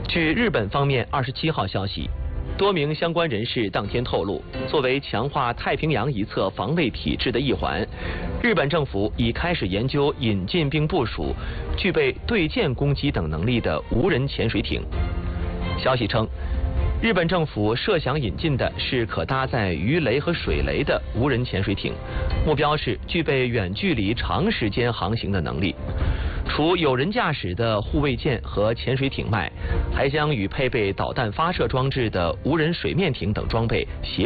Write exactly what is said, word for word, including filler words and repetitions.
据日本方面二十七号消息，多名相关人士当天透露，作为强化太平洋一侧防卫体制的一环，日本政府已开始研究引进并部署具备对舰攻击等能力的无人潜水艇。消息称，日本政府设想引进的是可搭载鱼雷和水雷的无人潜水艇，目标是具备远距离长时间航行的能力。除有人驾驶的护卫舰和潜水艇外，还将与配备导弹发射装置的无人水面艇等装备协